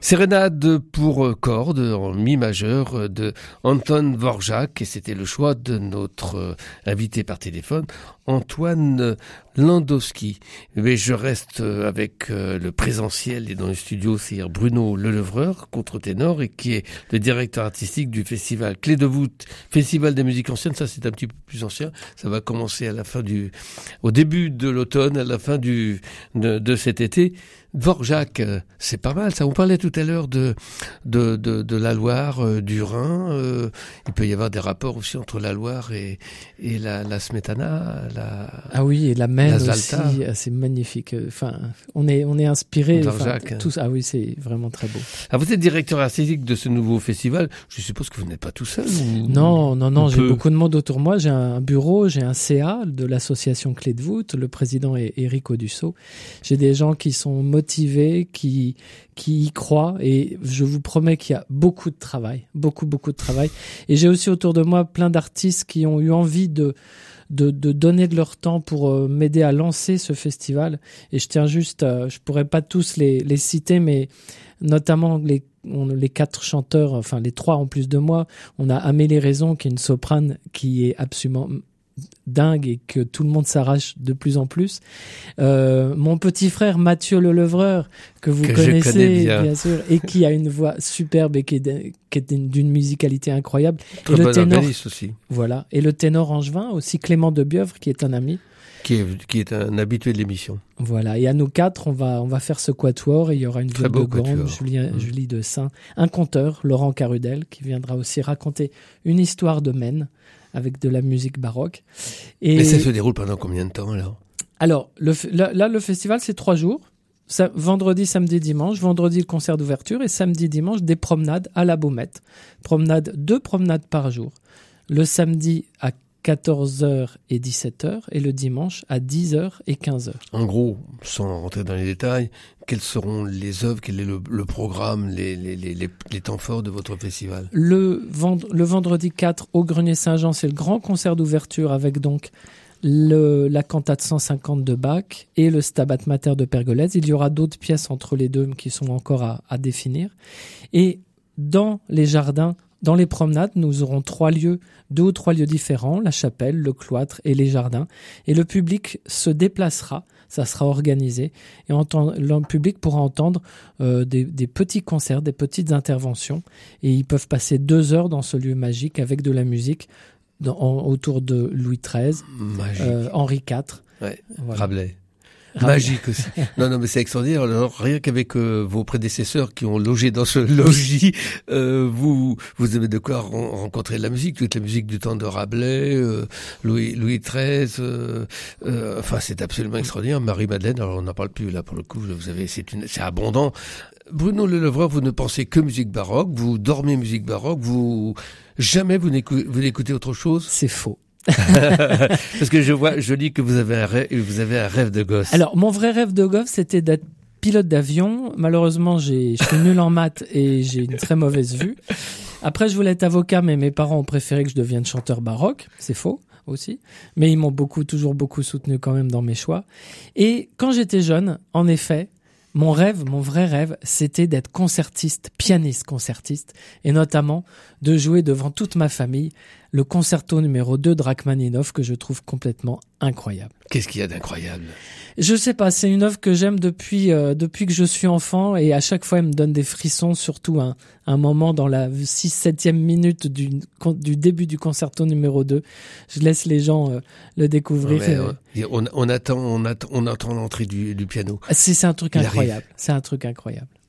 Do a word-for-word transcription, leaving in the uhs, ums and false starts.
Sérénade pour cordes en mi majeur de Anton Dvorak, et c'était le choix de notre invité par téléphone, Antoine Landowski. Mais je reste avec le présentiel et dans le studio, c'est Bruno Lelevreur, contre-ténor, et qui est le directeur artistique du festival Clé de voûte, Festival des musiques anciennes. Ça, c'est un petit peu plus ancien. Ça va commencer à la fin du, au début de l'automne, à la fin du, de, de cet été. Dvorak, c'est pas mal ça. On parlait tout à l'heure de de de, de la Loire, euh, du Rhin. Euh, il peut y avoir des rapports aussi entre la Loire et et la, la Smetana, la ah oui, et la Maine la aussi. C'est magnifique. Enfin, on est on est inspiré. Dvorak. Tous. Ah oui, c'est vraiment très beau. Ah, vous êtes directeur artistique de ce nouveau festival. Je suppose que vous n'êtes pas tout seul. Ou... Non, non, non. J'ai peut... beaucoup de monde autour de moi. J'ai un bureau, j'ai un C A de l'association Clé de voûte. Le président est Éric Audusseau. J'ai des gens qui sont motivés, qui qui y croient, et je vous promets qu'il y a beaucoup de travail, beaucoup beaucoup de travail. Et j'ai aussi autour de moi plein d'artistes qui ont eu envie de de, de donner de leur temps pour euh, m'aider à lancer ce festival. Et je tiens juste, euh, je pourrais pas tous les les citer, mais notamment les on, les quatre chanteurs, enfin les trois en plus de moi. On a Amélie Raison, qui est une soprane qui est absolument dingue et que tout le monde s'arrache de plus en plus. Euh, mon petit frère Mathieu Lelevreur, que vous que connaissez bien. bien sûr, et qui a une voix superbe et qui est, de, qui est d'une musicalité incroyable. Très et le bon ténor, organiste aussi. Voilà. Et le ténor angevin, aussi Clément de Bieuvre, qui est un ami. Qui est, qui est un habitué de l'émission. Voilà. Et à nous quatre, on va, on va faire ce quatuor, et il y aura une Très viole de beau gambe, Julie, mmh. Julie de Saint, un conteur, Laurent Carudel, qui viendra aussi raconter une histoire de Maine, avec de la musique baroque. Et, et ça se déroule pendant combien de temps alors ? Alors, le, là, là, le festival, c'est trois jours. Ça, vendredi, samedi, dimanche. Vendredi, le concert d'ouverture. Et samedi, dimanche, des promenades à la Baumette. Promenade, deux promenades par jour. Le samedi à quatorze heures et dix-sept heures. Et le dimanche à dix heures et quinze heures. En gros, sans rentrer dans les détails, quelles seront les œuvres, quel est le, le programme, les, les, les, les temps forts de votre festival ? Le, vend, le vendredi quatre, au Grenier Saint-Jean, c'est le grand concert d'ouverture avec donc le, la cantate cent cinquante de Bach et le Stabat Mater de Pergolèse. Il y aura d'autres pièces entre les deux qui sont encore à, à définir. Et dans les jardins, dans les promenades, nous aurons trois lieux, deux ou trois lieux différents, la chapelle, le cloître et les jardins. Et le public se déplacera, ça sera organisé, et entend, le public pourra entendre euh, des, des petits concerts, des petites interventions, et ils peuvent passer deux heures dans ce lieu magique avec de la musique dans, en, autour de Louis treize, euh, Henri quatre. Ouais, voilà. Rabelais. Magique aussi. Non, non, mais c'est extraordinaire. Alors, rien qu'avec euh, vos prédécesseurs qui ont logé dans ce logis, euh, vous vous avez de quoi ren- rencontrer de la musique, toute la musique du temps de Rabelais, euh, Louis Louis treize. Euh, euh, enfin, c'est absolument extraordinaire. Marie-Madeleine, alors on n'en parle plus là pour le coup. Vous avez, c'est une, c'est abondant. Bruno Lelevreur, vous ne pensez que musique baroque. Vous dormez musique baroque. Vous jamais vous n'écoutez, vous n'écoutez autre chose. C'est faux. Parce que je vois, je lis que vous avez un rêve, vous avez un rêve de gosse. Alors, mon vrai rêve de gosse, c'était d'être pilote d'avion. Malheureusement, j'ai, je suis nul en maths et j'ai une très mauvaise vue. Après, je voulais être avocat, mais mes parents ont préféré que je devienne chanteur baroque. C'est faux aussi. Mais ils m'ont beaucoup, toujours beaucoup soutenu quand même dans mes choix. Et quand j'étais jeune, en effet, mon rêve, mon vrai rêve, c'était d'être concertiste, pianiste concertiste, et notamment de jouer devant toute ma famille le concerto numéro deux de Rachmaninov, que je trouve complètement incroyable. Qu'est-ce qu'il y a d'incroyable ? Je sais pas, c'est une œuvre que j'aime depuis euh, depuis que je suis enfant, et à chaque fois elle me donne des frissons, surtout un, un moment dans la six septième minute du, du début du concerto numéro deux. Je laisse les gens euh, le découvrir. Ouais, on, on, on attend, on attend, on attend l'entrée du, du piano. C'est, c'est un truc Il incroyable. Arrive. C'est un truc incroyable.